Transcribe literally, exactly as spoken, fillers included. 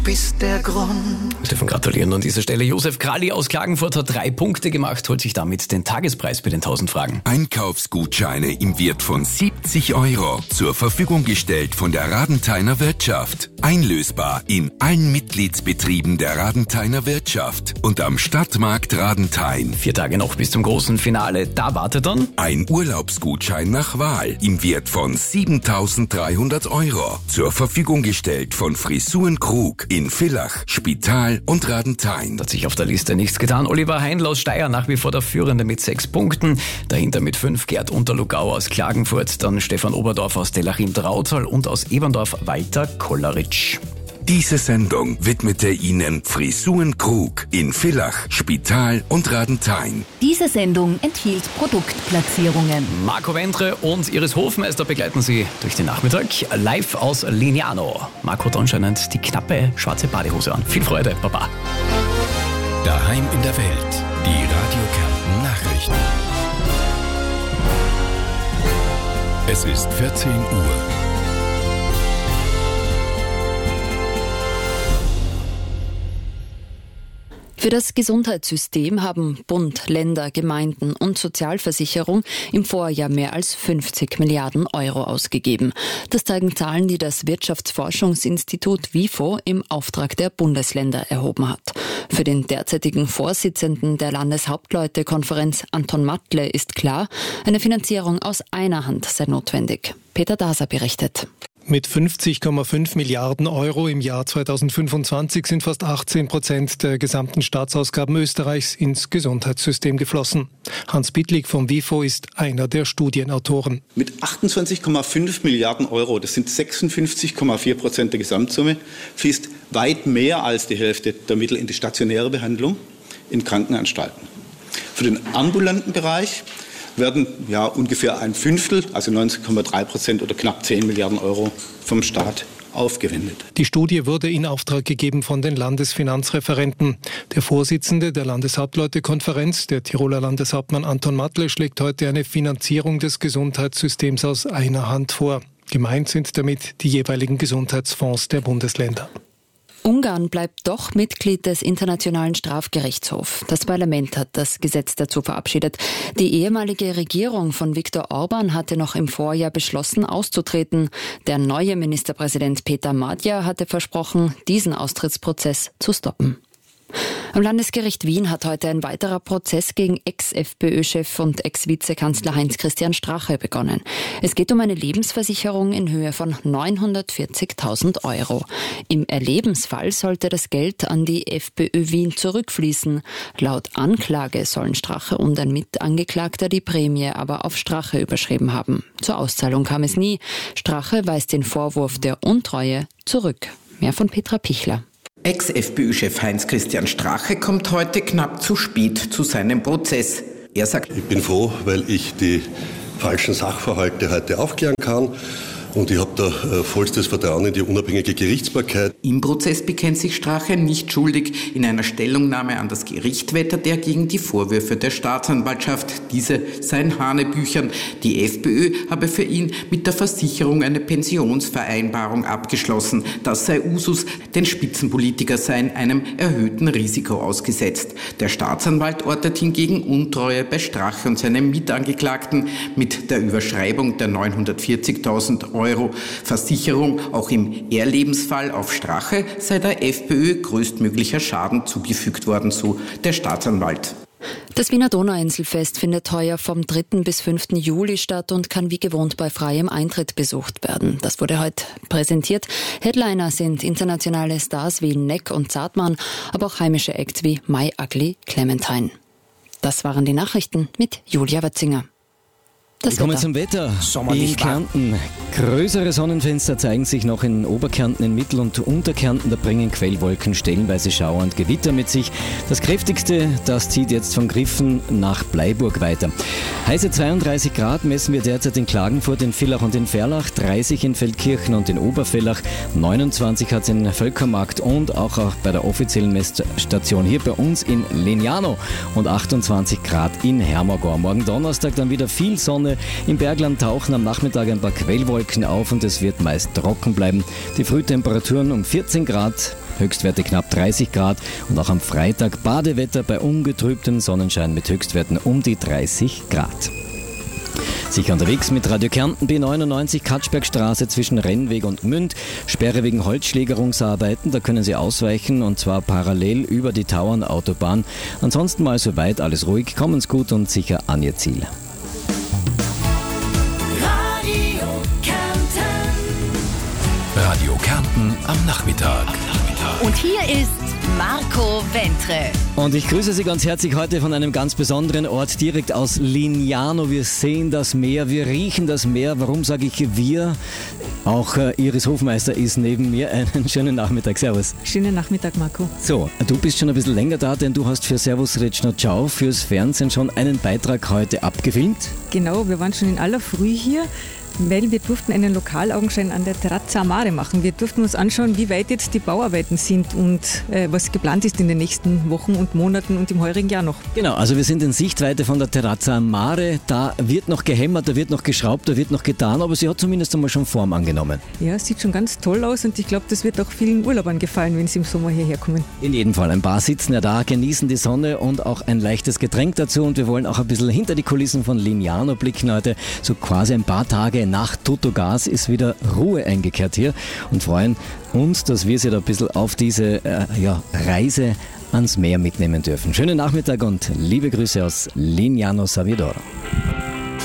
Bist der Grund. Wir dürfen gratulieren an dieser Stelle. Josef Kralli aus Klagenfurt hat drei Punkte gemacht, holt sich damit den Tagespreis bei den tausend Fragen. Einkaufsgutscheine im Wert von siebzig Euro zur Verfügung gestellt von der Radentheiner Wirtschaft. Einlösbar in allen Mitgliedsbetrieben der Radentheiner Wirtschaft und am Stadtmarkt Radenthein. Vier Tage noch bis zum großen Finale. Da wartet dann ein Urlaubsgutschein nach Wahl im Wert von siebentausenddreihundert Euro zur Verfügung gestellt von Frisuren Krug in Villach, Spital und Radenthein. Hat sich auf der Liste nichts getan. Oliver Heinl aus Steyr nach wie vor der Führende mit sechs Punkten. Dahinter mit fünf Gerd Unterlugau aus Klagenfurt, dann Stefan Oberdorf aus Dellachim-Drautal und aus Eberndorf Walter Kolleritsch. Diese Sendung widmete Ihnen Frisuren Krug in Villach, Spital und Radenthein. Diese Sendung enthielt Produktplatzierungen. Marco Ventre und Iris Hofmeister begleiten Sie durch den Nachmittag live aus Lignano. Marco hat anscheinend die knappe schwarze Badehose an. Viel Freude, Baba. Daheim in der Welt, die Radio Kärnten Nachrichten. Es ist vierzehn Uhr. Für das Gesundheitssystem haben Bund, Länder, Gemeinden und Sozialversicherung im Vorjahr mehr als fünfzig Milliarden Euro ausgegeben. Das zeigen Zahlen, die das Wirtschaftsforschungsinstitut WIFO im Auftrag der Bundesländer erhoben hat. Für den derzeitigen Vorsitzenden der Landeshauptleutekonferenz Anton Matle ist klar, eine Finanzierung aus einer Hand sei notwendig. Peter Daser berichtet. Mit fünfzig Komma fünf Milliarden Euro im Jahr zweitausendfünfundzwanzig sind fast achtzehn Prozent der gesamten Staatsausgaben Österreichs ins Gesundheitssystem geflossen. Hans Bittlig vom WIFO ist einer der Studienautoren. Mit achtundzwanzig Komma fünf Milliarden Euro, das sind sechsundfünfzig Komma vier Prozent der Gesamtsumme, fließt weit mehr als die Hälfte der Mittel in die stationäre Behandlung in Krankenanstalten. Für den ambulanten Bereich werden ja ungefähr ein Fünftel, also neunzehn Komma drei Prozent oder knapp zehn Milliarden Euro vom Staat aufgewendet. Die Studie wurde in Auftrag gegeben von den Landesfinanzreferenten. Der Vorsitzende der Landeshauptleutekonferenz, der Tiroler Landeshauptmann Anton Matle, schlägt heute eine Finanzierung des Gesundheitssystems aus einer Hand vor. Gemeint sind damit die jeweiligen Gesundheitsfonds der Bundesländer. Ungarn bleibt doch Mitglied des Internationalen Strafgerichtshofs. Das Parlament hat das Gesetz dazu verabschiedet. Die ehemalige Regierung von Viktor Orban hatte noch im Vorjahr beschlossen, auszutreten. Der neue Ministerpräsident Peter Madja hatte versprochen, diesen Austrittsprozess zu stoppen. Am Landesgericht Wien hat heute ein weiterer Prozess gegen Ex-FPÖ-Chef und Ex-Vizekanzler Heinz-Christian Strache begonnen. Es geht um eine Lebensversicherung in Höhe von neunhundertvierzigtausend Euro. Im Erlebensfall sollte das Geld an die FPÖ Wien zurückfließen. Laut Anklage sollen Strache und ein Mitangeklagter die Prämie aber auf Strache überschrieben haben. Zur Auszahlung kam es nie. Strache weist den Vorwurf der Untreue zurück. Mehr von Petra Pichler. Ex-FPÖ-Chef Heinz-Christian Strache kommt heute knapp zu spät zu seinem Prozess. Er sagt: Ich bin froh, weil ich die falschen Sachverhalte heute aufklären kann. Und ich habe da äh, vollstes Vertrauen in die unabhängige Gerichtsbarkeit. Im Prozess bekennt sich Strache nicht schuldig. In einer Stellungnahme an das Gericht wettert er gegen die Vorwürfe der Staatsanwaltschaft. Diese seien Hanebüchern. Die FPÖ habe für ihn mit der Versicherung eine Pensionsvereinbarung abgeschlossen. Das sei Usus, denn Spitzenpolitiker seien einem erhöhten Risiko ausgesetzt. Der Staatsanwalt ortet hingegen Untreue bei Strache und seinem Mitangeklagten mit der Überschreibung der neunhundertvierzigtausend Euro Versicherung. Auch im Ehrlebensfall auf Strache sei der FPÖ größtmöglicher Schaden zugefügt worden, so der Staatsanwalt. Das Wiener Donauinselfest findet heuer vom dritten bis fünften Juli statt und kann wie gewohnt bei freiem Eintritt besucht werden. Das wurde heute präsentiert. Headliner sind internationale Stars wie Neck und Zartmann, aber auch heimische Acts wie My Ugly Clementine. Das waren die Nachrichten mit Julia Wetzinger. Das Kommen wir zum Wetter. In Kärnten. Größere Sonnenfenster zeigen sich noch in Oberkärnten, in Mittel- und Unterkärnten. Da bringen Quellwolken stellenweise Schauer und Gewitter mit sich. Das kräftigste, das zieht jetzt von Griffen nach Bleiburg weiter. Heiße zweiunddreißig Grad messen wir derzeit in Klagenfurt, in Villach und in Verlach, dreißig in Feldkirchen und in Obervellach, neunundzwanzig hat es in Völkermarkt und auch, auch bei der offiziellen Messstation hier bei uns in Lignano und achtundzwanzig Grad in Hermagor. Morgen Donnerstag dann wieder viel Sonne. Im Bergland tauchen am Nachmittag ein paar Quellwolken auf und es wird meist trocken bleiben. Die Frühtemperaturen um vierzehn Grad. Höchstwerte knapp dreißig Grad und auch am Freitag Badewetter bei ungetrübtem Sonnenschein mit Höchstwerten um die dreißig Grad. Sicher unterwegs mit Radio Kärnten B neunundneunzig Katschbergstraße zwischen Rennweg und Münd. Sperre wegen Holzschlägerungsarbeiten, da können Sie ausweichen und zwar parallel über die Tauernautobahn. Ansonsten mal soweit alles ruhig, kommen Sie gut und sicher an Ihr Ziel. Radio Kärnten. Radio Kärnten am Nachmittag. Und hier ist Marco Wentre. Und ich grüße Sie ganz herzlich heute von einem ganz besonderen Ort, direkt aus Lignano. Wir sehen das Meer, wir riechen das Meer. Warum sage ich wir? Auch äh, Iris Hofmeister ist neben mir. Einen schönen Nachmittag. Servus. Schönen Nachmittag, Marco. So, du bist schon ein bisschen länger da, denn du hast für Servus Rečeno Ciao fürs Fernsehen schon einen Beitrag heute abgefilmt. Genau, wir waren schon in aller Früh hier, weil wir durften einen Lokalaugenschein an der Terrazza a Mare machen. Wir durften uns anschauen, wie weit jetzt die Bauarbeiten sind und äh, was geplant ist in den nächsten Wochen und Monaten und im heurigen Jahr noch. Genau, also wir sind in Sichtweite von der Terrazza a Mare. Da wird noch gehämmert, da wird noch geschraubt, da wird noch getan, aber sie hat zumindest einmal schon Form angenommen. Ja, sieht schon ganz toll aus und ich glaube, das wird auch vielen Urlaubern gefallen, wenn sie im Sommer hierher kommen. In jedem Fall, ein paar sitzen ja da, genießen die Sonne und auch ein leichtes Getränk dazu und wir wollen auch ein bisschen hinter die Kulissen von Lignano blicken heute. So quasi ein paar Tage nach Tuttogas ist wieder Ruhe eingekehrt hier und freuen uns, dass wir Sie da ein bisschen auf diese äh, ja, Reise ans Meer mitnehmen dürfen. Schönen Nachmittag und liebe Grüße aus Lignano Savidoro.